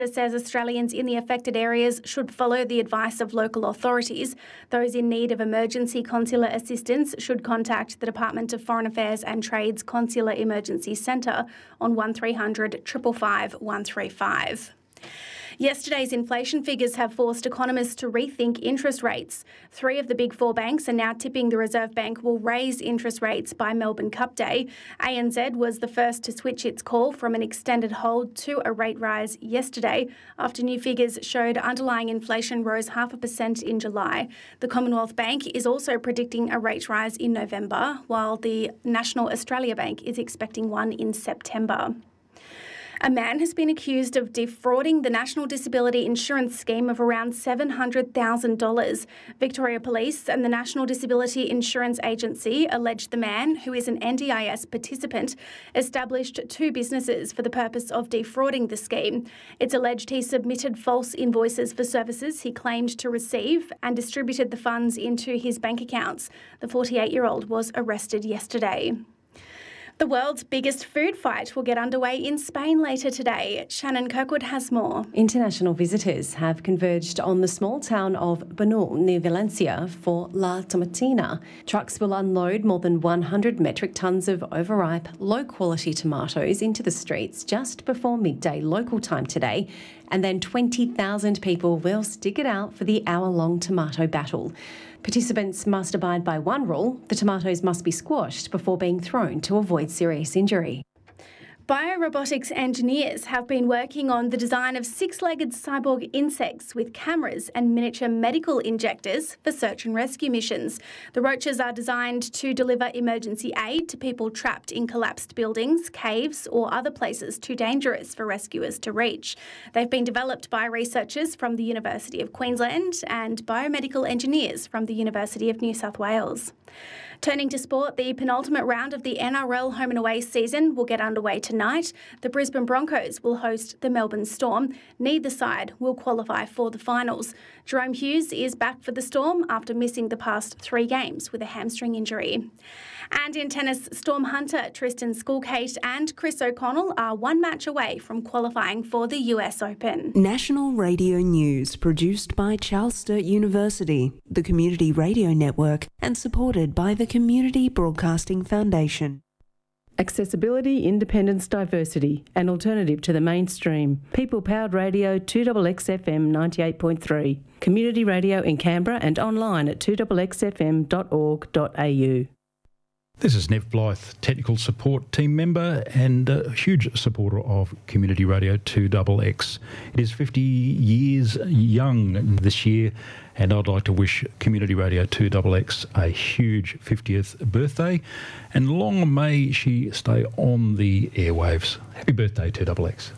It says Australians in the affected areas should follow the advice of local authorities. Those in need of emergency consular assistance should contact the Department of Foreign Affairs and Trade's Consular Emergency Centre on 1300 555 135. Yesterday's inflation figures have forced economists to rethink interest rates. 3 of the big 4 banks are now tipping the Reserve Bank will raise interest rates by Melbourne Cup Day. ANZ was the first to switch its call from an extended hold to a rate rise yesterday after new figures showed underlying inflation rose 0.5% in July. The Commonwealth Bank is also predicting a rate rise in November, while the National Australia Bank is expecting one in September. A man has been accused of defrauding the National Disability Insurance Scheme of around $700,000. Victoria Police and the National Disability Insurance Agency allege the man, who is an NDIS participant, established 2 businesses for the purpose of defrauding the scheme. It's alleged he submitted false invoices for services he claimed to receive and distributed the funds into his bank accounts. The 48-year-old was arrested yesterday. The world's biggest food fight will get underway in Spain later today. Shannon Kirkwood has more. International visitors have converged on the small town of Bernul near Valencia for La Tomatina. Trucks will unload more than 100 metric tonnes of overripe, low-quality tomatoes into the streets just before midday local time today, and then 20,000 people will stick it out for the hour-long tomato battle. Participants must abide by one rule: the tomatoes must be squashed before being thrown to avoid serious injury. Biorobotics engineers have been working on the design of 6-legged cyborg insects with cameras and miniature medical injectors for search and rescue missions. The roaches are designed to deliver emergency aid to people trapped in collapsed buildings, caves or other places too dangerous for rescuers to reach. They've been developed by researchers from the University of Queensland and biomedical engineers from the University of New South Wales. Turning to sport, the penultimate round of the NRL home and away season will get underway tonight. The Brisbane Broncos will host the Melbourne Storm. Neither side will qualify for the finals. Jerome Hughes is back for the Storm after missing the past 3 games with a hamstring injury. And in tennis, Storm hunter Tristan Skulkate and Chris O'Connell are 1 match away from qualifying for the US Open. National Radio News, produced by Charles Sturt University, the Community Radio Network, and supported by the Community Broadcasting Foundation. Accessibility, independence, diversity, an alternative to the mainstream. People-powered radio 2XXFM 98.3. Community radio in Canberra and online at 2XXFM.org.au. This is Nev Blythe, Technical Support Team Member and a huge supporter of Community Radio 2XX. It is 50 years young this year, and I'd like to wish Community Radio 2XX a huge 50th birthday, and long may she stay on the airwaves. Happy birthday, 2XX.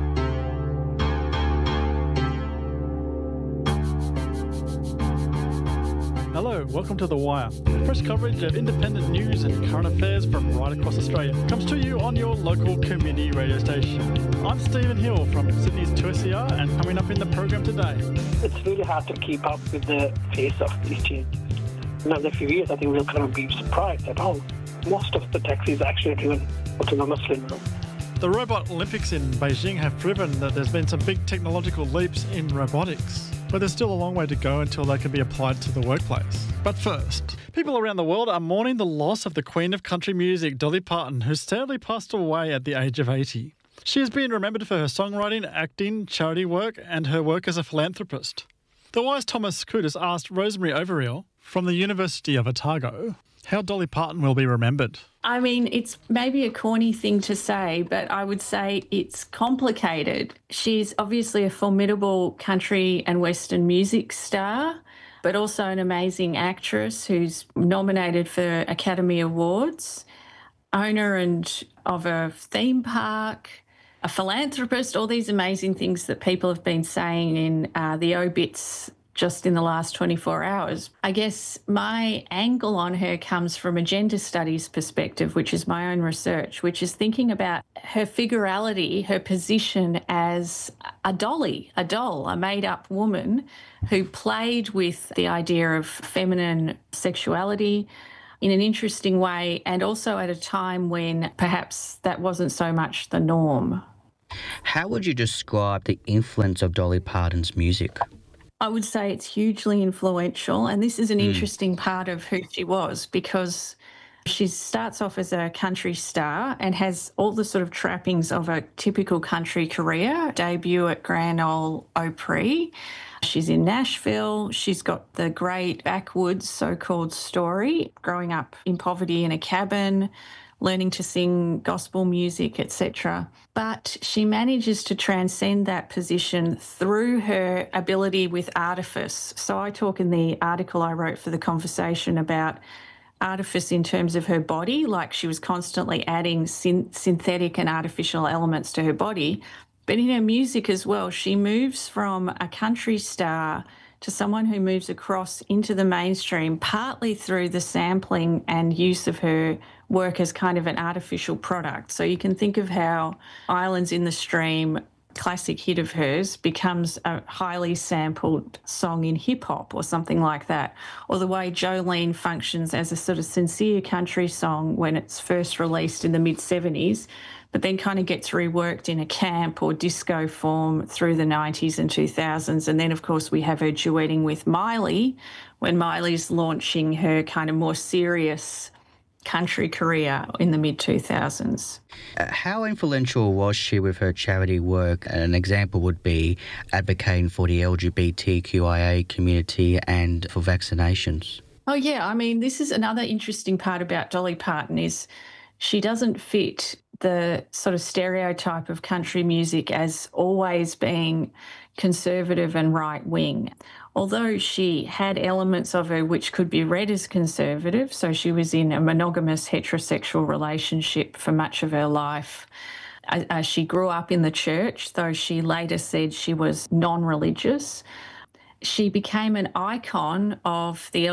Hello, welcome to The Wire. Fresh coverage of independent news and current affairs from right across Australia comes to you on your local community radio station. I'm Stephen Hill from Sydney's 2SER, and coming up in the program today. It's really hard to keep up with the pace of these changes. In another few years, I think we'll kind of be surprised at how most of the taxis actually driven autonomously now. The Robot Olympics in Beijing have proven that there's been some big technological leaps in robotics, but there's still a long way to go until they can be applied to the workplace. But first, people around the world are mourning the loss of the Queen of Country Music, Dolly Parton, who sadly passed away at the age of 80. She has been remembered for her songwriting, acting, charity work, and her work as a philanthropist. The Wire's Thomas Kudus asked Rosemary Overeel from the University of Otago how Dolly Parton will be remembered. I mean, it's maybe a corny thing to say, but I would say it's complicated. She's obviously a formidable country and Western music star, but also an amazing actress who's nominated for Academy Awards, owner of a theme park, a philanthropist, all these amazing things that people have been saying in the obits just in the last 24 hours. I guess my angle on her comes from a gender studies perspective, which is my own research, which is thinking about her figurality, her position as a doll, a made-up woman who played with the idea of feminine sexuality in an interesting way, and also at a time when perhaps that wasn't so much the norm. How would you describe the influence of Dolly Parton's music? I would say it's hugely influential, and this is an interesting part of who she was, because she starts off as a country star and has all the sort of trappings of a typical country career. Debut at Grand Ole Opry. She's in Nashville. She's got the great backwoods so-called story, growing up in poverty in a cabin, learning to sing gospel music, etc. But she manages to transcend that position through her ability with artifice. So I talk in the article I wrote for The Conversation about artifice in terms of her body, like she was constantly adding synthetic and artificial elements to her body. But in her music as well, she moves from a country star to someone who moves across into the mainstream, partly through the sampling and use of her work as kind of an artificial product. So you can think of how Islands in the Stream, classic hit of hers, becomes a highly sampled song in hip-hop or something like that, or the way Jolene functions as a sort of sincere country song when it's first released in the mid-70s, but then kind of gets reworked in a camp or disco form through the 90s and 2000s. And then, of course, we have her duetting with Miley when Miley's launching her kind of more serious country career in the mid-2000s. How influential was she with her charity work? An example would be advocating for the LGBTQIA community and for vaccinations. Oh, yeah. I mean, this is another interesting part about Dolly Parton is she doesn't fit the sort of stereotype of country music as always being conservative and right-wing. Although she had elements of her which could be read as conservative, so she was in a monogamous heterosexual relationship for much of her life. She grew up in the church, though she later said she was non-religious. She became an icon of the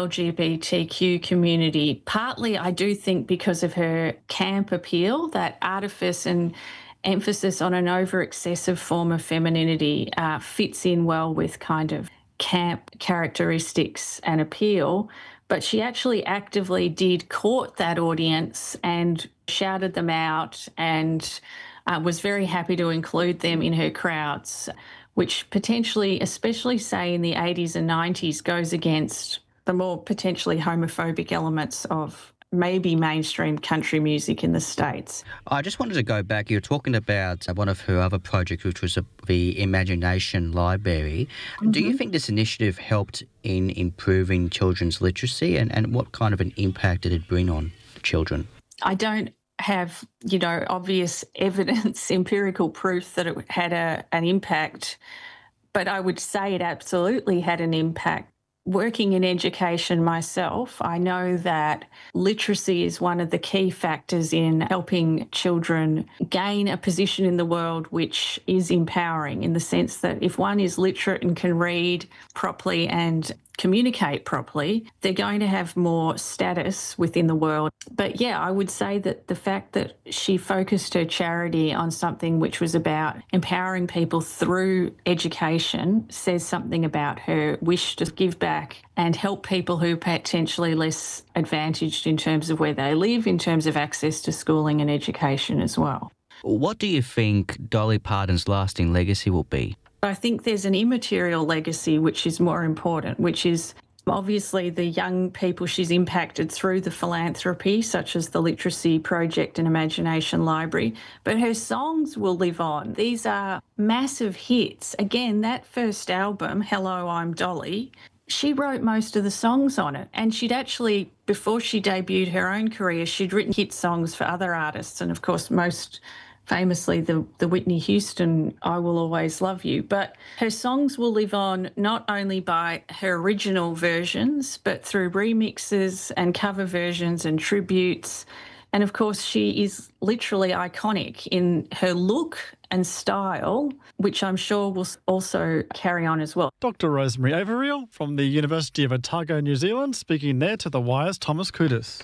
LGBTQ community, partly, I do think, because of her camp appeal, that artifice and emphasis on an over-excessive form of femininity fits in well with kind of camp characteristics and appeal. But she actually actively did court that audience and shouted them out and was very happy to include them in her crowds, which potentially, especially say in the 80s and 90s, goes against the more potentially homophobic elements of maybe mainstream country music in the States. I just wanted to go back. You were talking about one of her other projects, which was the Imagination Library. Mm-hmm. Do you think this initiative helped in improving children's literacy, and what kind of an impact did it bring on children? I don't have, obvious evidence, empirical proof that it had an impact, but I would say it absolutely had an impact. Working in education myself, I know that literacy is one of the key factors in helping children gain a position in the world which is empowering, in the sense that if one is literate and can read properly and communicate properly, they're going to have more status within the world. But yeah, I would say that the fact that she focused her charity on something which was about empowering people through education says something about her wish to give back and help people who are potentially less advantaged in terms of where they live, in terms of access to schooling and education as well. What do you think Dolly Parton's lasting legacy will be? I think there's an immaterial legacy which is more important, which is obviously the young people she's impacted through the philanthropy, such as the Literacy Project and Imagination Library, but her songs will live on. These are massive hits. Again, that first album, Hello, I'm Dolly, she wrote most of the songs on it, and she'd actually, before she debuted her own career, she'd written hit songs for other artists, and of course most famously the Whitney Houston I Will Always Love You. But her songs will live on not only by her original versions, but through remixes and cover versions and tributes. And of course, she is literally iconic in her look and style, which I'm sure will also carry on as well. Dr. Rosemary Averill from the University of Otago, New Zealand, speaking there to The Wire's Thomas Kudis.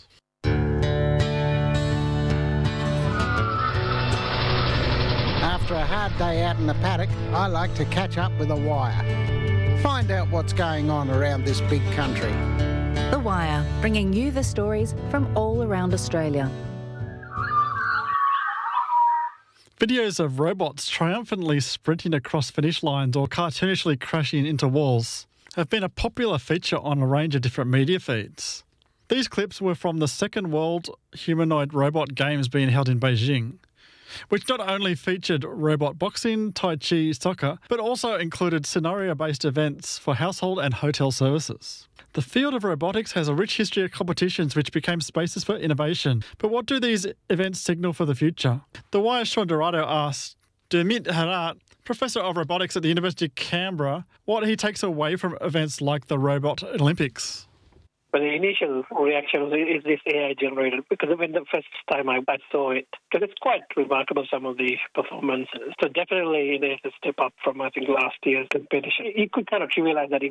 After a hard day out in the paddock, I like to catch up with The Wire. Find out what's going on around this big country. The Wire, bringing you the stories from all around Australia. Videos of robots triumphantly sprinting across finish lines or cartoonishly crashing into walls have been a popular feature on a range of different media feeds. These clips were from the Second World Humanoid Robot Games being held in Beijing, which not only featured robot boxing, tai chi, soccer, but also included scenario-based events for household and hotel services. The field of robotics has a rich history of competitions which became spaces for innovation. But what do these events signal for the future? The Wire's Sean Dorado asked Dermot Harat, Professor of Robotics at the University of Canberra, what he takes away from events like the Robot Olympics. But the initial reaction was, is this AI generated? Because when the first time I saw it, because it's quite remarkable, some of the performances. So definitely there's a step up from, I think, last year's competition. You could kind of realize that,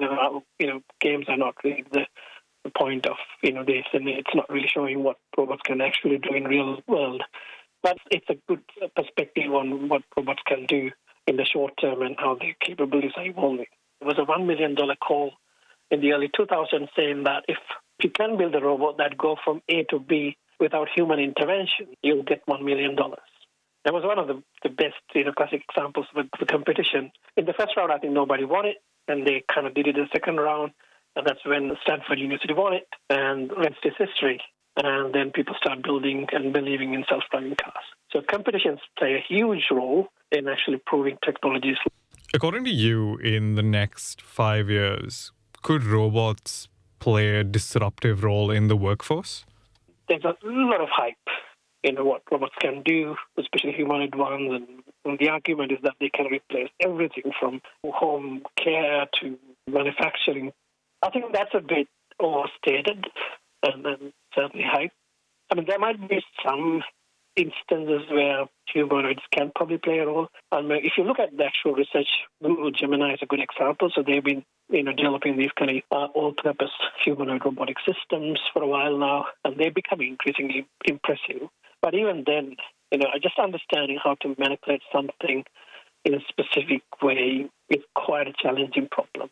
games are not really the point of, this, and it's not really showing what robots can actually do in real world. But it's a good perspective on what robots can do in the short term and how their capabilities are evolving. It was a $1 million call in the early 2000s saying that if you can build a robot that go from A to B without human intervention, you'll get $1 million. That was one of the best classic examples of the competition. In the first round, I think nobody won it, and they kind of did it in the second round, and that's when Stanford University won it, and the rest is history. And then people start building and believing in self-driving cars. So competitions play a huge role in actually proving technologies. According to you, in the next 5 years, could robots play a disruptive role in the workforce? There's a lot of hype in what robots can do, especially humanoid ones. And the argument is that they can replace everything from home care to manufacturing. I think that's a bit overstated and certainly hype. I mean, there might be some instances where humanoids can probably play a role. If you look at the actual research, Google Gemini is a good example. So they've been developing these kind of all-purpose humanoid robotic systems for a while now, and they're becoming increasingly impressive. But even then, just understanding how to manipulate something in a specific way is quite a challenging problem.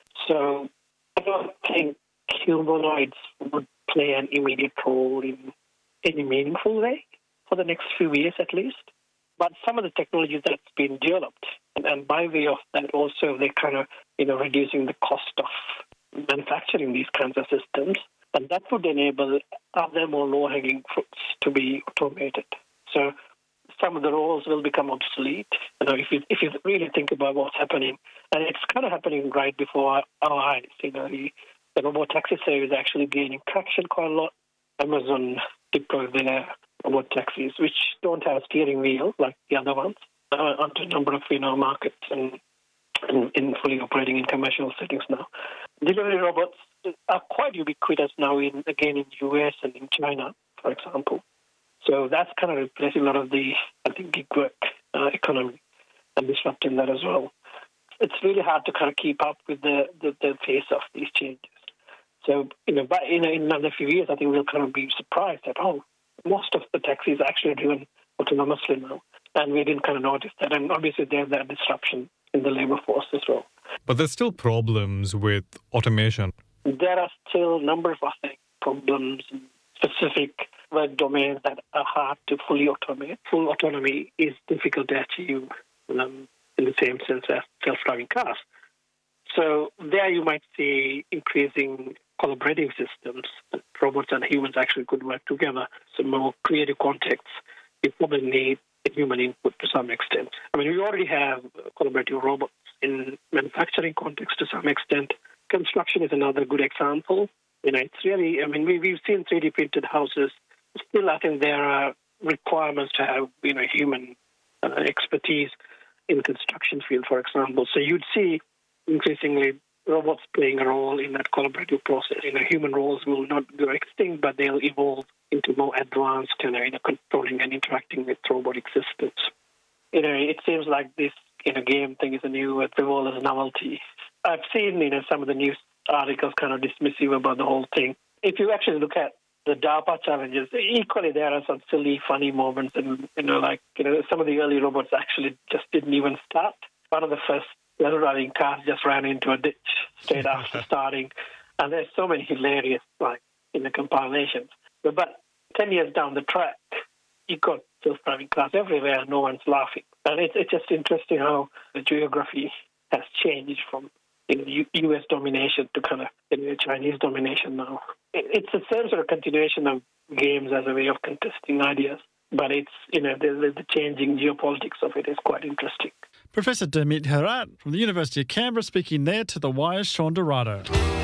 So I don't think humanoids would play an immediate role in any meaningful way for the next few years at least. But some of the technologies that's been developed, and by way of that also they're kind of, reducing the cost of manufacturing these kinds of systems. And that would enable other more low-hanging fruits to be automated. So some of the roles will become obsolete. If you really think about what's happening, and it's kind of happening right before our eyes. The robot taxi service is actually gaining traction quite a lot. Amazon deployed their robot taxis, which don't have a steering wheel like the other ones, onto a number of markets and in fully operating in commercial settings now. Delivery robots are quite ubiquitous now in US and in China, for example. So that's kind of replacing a lot of the, I think, gig work economy and disrupting that as well. It's really hard to kind of keep up with the pace of these changes. So, but in another few years, I think we'll kind of be surprised that, most of the taxis are actually driven autonomously now. And we didn't kind of notice that. And obviously there's that disruption in the labor force as well. But there's still problems with automation. There are still a number of problems in specific work domains that are hard to fully automate. Full autonomy is difficult to achieve in the same sense as self-driving cars. So there you might see increasing collaborative systems. Robots and humans actually could work together. So more creative contexts, you probably need human input to some extent. I mean, we already have collaborative robots in manufacturing context to some extent. Construction is another good example. It's really, we've seen 3D printed houses. Still, I think there are requirements to have, human expertise in the construction field, for example. So you'd see increasingly robots playing a role in that collaborative process. Human roles will not go extinct, but they'll evolve into more advanced controlling and interacting with robotic systems. It seems like this game thing is a new frivolous novelty. I've seen some of the news articles kind of dismissive about the whole thing. If you actually look at the DARPA challenges, equally there are some silly, funny moments, and some of the early robots actually just didn't even start. One of the first self-driving cars just ran into a ditch straight after starting, and there's so many hilarious compilations. But 10 years down the track, you got self-driving cars everywhere, no one's laughing. And it's just interesting how the geography has changed from US domination to kind of Chinese domination now. It's the same sort of continuation of games as a way of contesting ideas, but it's, the changing geopolitics of it is quite interesting. Professor Dermot Herat from the University of Canberra speaking there to The Wire's Sean Dorado.